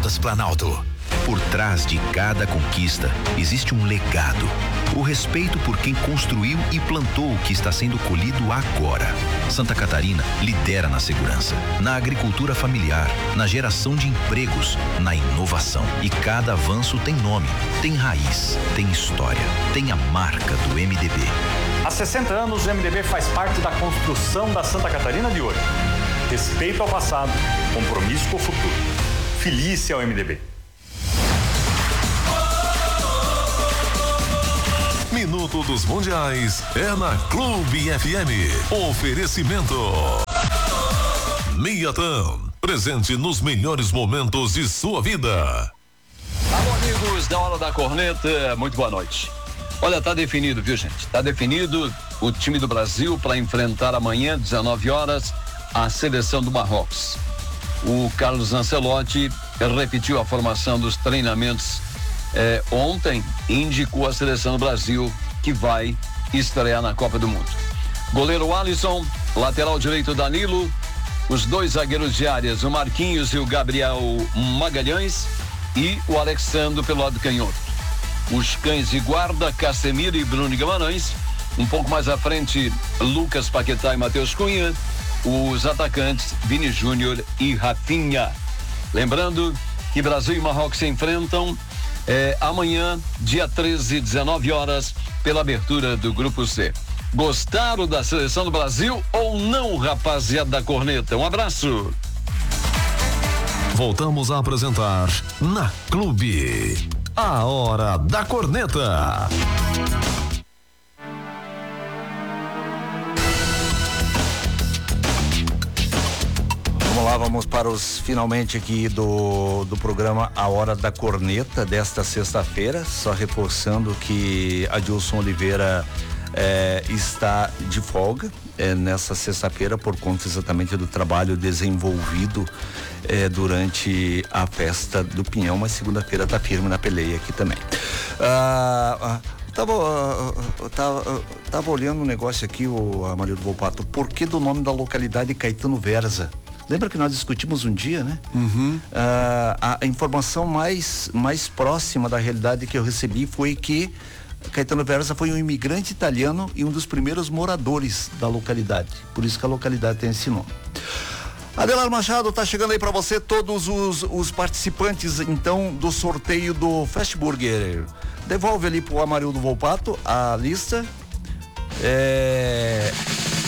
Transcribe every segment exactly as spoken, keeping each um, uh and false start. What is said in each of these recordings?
Caldas Planalto. Por trás de cada conquista existe um legado. O respeito por quem construiu e plantou o que está sendo colhido agora. Santa Catarina lidera na segurança, na agricultura familiar, na geração de empregos, na inovação. E cada avanço tem nome, tem raiz, tem história, tem a marca do M D B. Há sessenta anos, o M D B faz parte da construção da Santa Catarina de hoje. Respeito ao passado, compromisso com o futuro. Feliz ao M D B. Minuto dos Mundiais é na Clube F M. Oferecimento Miatan, presente nos melhores momentos de sua vida. Alô, amigos da Hora da Corneta, muito boa noite. Olha, tá definido, viu, gente? Tá definido o time do Brasil para enfrentar amanhã, dezenove horas, a seleção do Marrocos. O Carlos Ancelotti repetiu a formação dos treinamentos eh, ontem e indicou a seleção do Brasil que vai estrear na Copa do Mundo. Goleiro Alisson, lateral direito Danilo, os dois zagueiros de áreas, o Marquinhos e o Gabriel Magalhães e o Alexandre pelo lado canhoto. Os cães de guarda, Casemiro e Bruno Guimarães. Um pouco mais à frente, Lucas Paquetá e Matheus Cunha. Os atacantes, Vini Júnior e Rafinha. Lembrando que Brasil e Marrocos se enfrentam eh, amanhã, dia treze, dezenove horas, pela abertura do Grupo C. Gostaram da seleção do Brasil ou não, rapaziada da Corneta? Um abraço. Voltamos a apresentar na Clube, a Hora da Corneta. Vamos lá, vamos para os finalmente aqui do, do programa A Hora da Corneta desta sexta-feira, só reforçando que Adilson Oliveira é, está de folga é, nessa sexta-feira por conta exatamente do trabalho desenvolvido é, durante a festa do Pinhão, mas segunda-feira tá firme na peleia aqui também. Ah, ah, tava, ah, tava, tava olhando um negócio aqui, o Amarildo Volpato, por que do nome da localidade Caetano Verza? Lembra que nós discutimos um dia, né? Uhum. Ah, a, a informação mais, mais próxima da realidade que eu recebi foi que Caetano Verza foi um imigrante italiano e um dos primeiros moradores da localidade. Por isso que a localidade tem esse nome. Adelar Machado, tá chegando aí para você todos os, os participantes, então, do sorteio do Fast Burger. Devolve ali pro Amarildo Volpato a lista. É...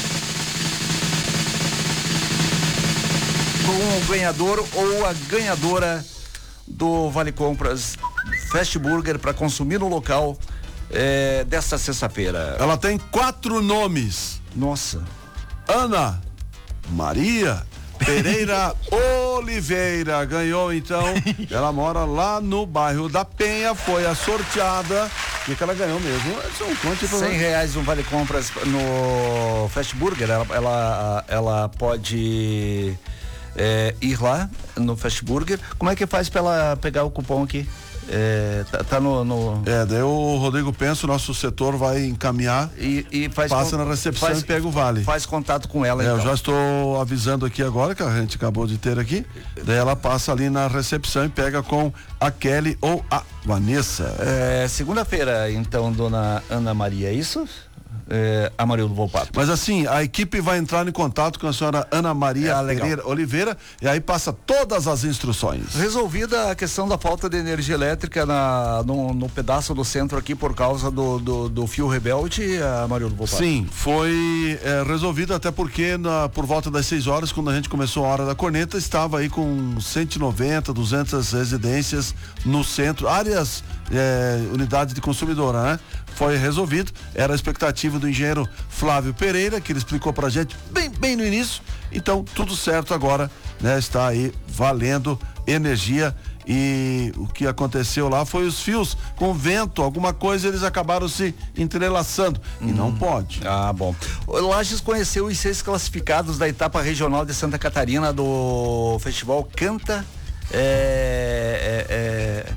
com o ganhador ou a ganhadora do Vale Compras Fast Burger para consumir no local é, desta sexta-feira. Ela tem quatro nomes. Nossa. Ana Maria Pereira Oliveira ganhou, então. Ela mora lá no bairro da Penha, foi a sorteada. O que ela ganhou mesmo? Um conte pra cem reais um Vale Compras no Fast Burger. Ela, ela, ela pode É, ir lá no Fast Burger. Como é que faz pra ela pegar o cupom aqui? É, tá, tá no, no... É, daí o Rodrigo Penso, nosso setor, vai encaminhar e, e faz passa con... na recepção faz, e pega o vale. Faz contato com ela, é, então. Eu já estou avisando aqui agora, que a gente acabou de ter aqui. Daí ela passa ali na recepção e pega com a Kelly ou a Vanessa. É, segunda-feira, então, dona Ana Maria, é isso? É, Amarildo Volpato. Mas assim, a equipe vai entrar em contato com a senhora Ana Maria é, Pereira Oliveira e aí passa todas as instruções. Resolvida a questão da falta de energia elétrica na, no, no pedaço do centro aqui por causa do, do, do fio rebelde, Amarildo Volpato? Sim, foi é, resolvido até porque na, por volta das seis horas, quando a gente começou a Hora da Corneta, estava aí com cento e noventa, duzentas residências no centro, áreas, é, unidades de consumidora, né? Foi resolvido, era a expectativa do engenheiro Flávio Pereira, que ele explicou pra gente bem, bem no início, então tudo certo agora, né? Está aí valendo energia e o que aconteceu lá foi os fios com vento, alguma coisa eles acabaram se entrelaçando hum. e não pode. Ah, bom. O Lages conheceu os seis classificados da etapa regional de Santa Catarina do festival Canta, é, é, é,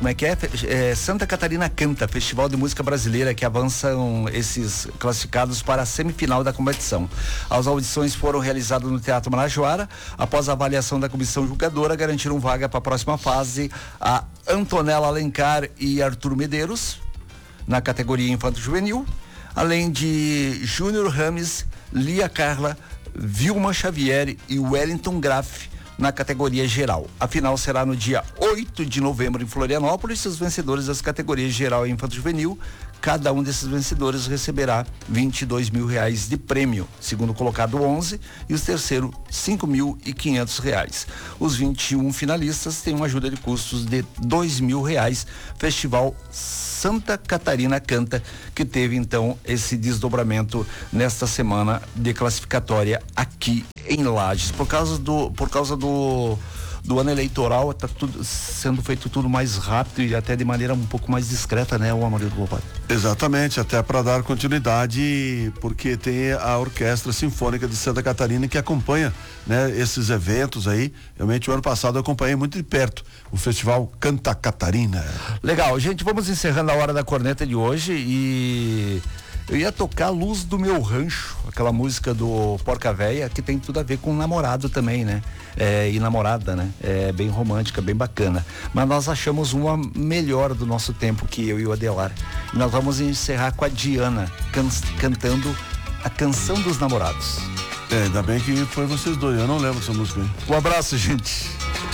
como é que é? é? Santa Catarina Canta, Festival de Música Brasileira, que avançam esses classificados para a semifinal da competição. As audições foram realizadas no Teatro Marajoara. Após a avaliação da comissão julgadora, garantiram vaga para a próxima fase a Antonella Alencar e Arthur Medeiros, na categoria Infanto Juvenil, além de Júnior Rames, Lia Carla, Vilma Xavier e Wellington Graff na categoria geral. A final será no dia oito de novembro em Florianópolis. Os vencedores das categorias geral e Infanto Juvenil, cada um desses vencedores receberá vinte e dois mil reais de prêmio, segundo colocado onze e os terceiros cinco mil e quinhentos reais. Os vinte e um finalistas têm uma ajuda de custos de dois mil reais. Festival Santa Catarina Canta, que teve então esse desdobramento nesta semana de classificatória aqui em Lages. Por causa do, por causa do, do ano eleitoral, está tudo sendo feito tudo mais rápido e até de maneira um pouco mais discreta, né, o Amarildo Lobato? Exatamente, até para dar continuidade, porque tem a Orquestra Sinfônica de Santa Catarina que acompanha, né, esses eventos aí. Realmente o ano passado eu acompanhei muito de perto o Festival Canta Catarina. Legal, gente, vamos encerrando a Hora da Corneta de hoje e eu ia tocar Luz do Meu Rancho, aquela música do Porca Véia, que tem tudo a ver com namorado também, né? É, e namorada, né? É bem romântica, bem bacana. Mas nós achamos uma melhor do nosso tempo, que eu e o Adelar. E nós vamos encerrar com a Diana can- cantando a Canção dos Namorados. É, ainda bem que foi vocês dois, eu não lembro dessa música aí. Um abraço, gente.